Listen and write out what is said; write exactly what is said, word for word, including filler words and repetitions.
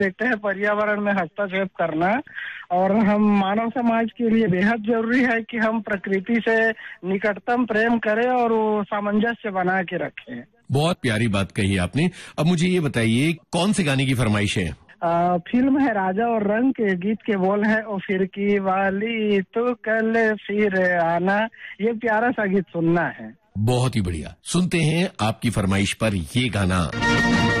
देखते हैं पर्यावरण में हस्तक्षेप करना और हम मानव समाज के लिए बेहद जरूरी है कि हम प्रकृति से निकटतम प्रेम करें और वो सामंजस्य बना के रखें। बहुत प्यारी बात कही आपने। अब मुझे ये बताइए कौन से गाने की फरमाइश है? आ, फिल्म है राजा और रंग के गीत के बोल है ओ फिर की वाली तो कल फिर आना। ये प्यारा सा गीत सुनना है। बहुत ही बढ़िया, सुनते हैं आपकी फरमाइश पर ये गाना।